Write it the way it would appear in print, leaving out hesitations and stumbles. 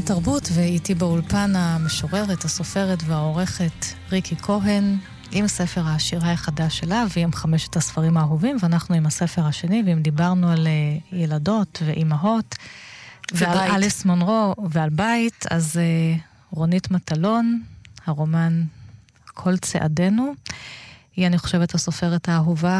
תרבות, ואיתי באולפן המשוררת, הסופרת והעורכת ריקי כהן, עם ספר השירה החדש שלה, ועם 5 הספרים האהובים, ואנחנו עם הספר השני, ואם דיברנו על ילדות ואימהות, ועל אליס מונרו ועל בית, אז רונית מטלון, הרומן כל צעדינו, היא אני חושבת הסופרת האהובה